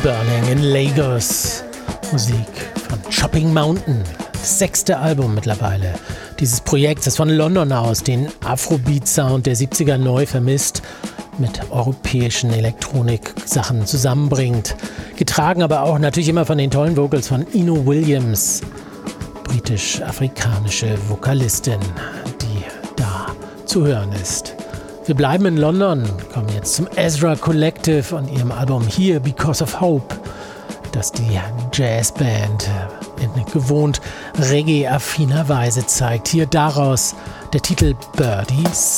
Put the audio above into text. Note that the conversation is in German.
Burning in Lagos. Musik von Chopping Mountain. Das 6. Album mittlerweile dieses Projekts, das von London aus den Afrobeat-Sound der 70er neu vermisst, mit europäischen Elektronik-Sachen zusammenbringt. Getragen aber auch natürlich immer von den tollen Vocals von Ino Williams, britisch-afrikanische Vokalistin, die da zu hören ist. Wir bleiben in London, kommen jetzt zum Ezra Collective und ihrem Album Here Because of Hope, das die Jazzband in gewohnt reggae-affiner Weise zeigt. Hier daraus der Titel Birdie